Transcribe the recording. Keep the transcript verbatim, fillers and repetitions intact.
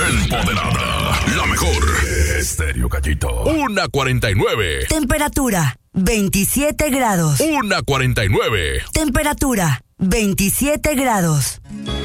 Empoderada. La mejor. Estéreo Gallito. Una cuarenta y nueve. Temperatura veintisiete grados. Una cuarenta y nueve. Temperatura veintisiete grados.